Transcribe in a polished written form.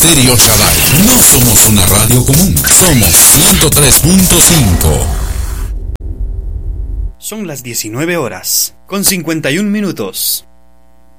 Stereo Shaddai. No somos una radio común, somos 103.5. Son las 19 horas, con 51 minutos.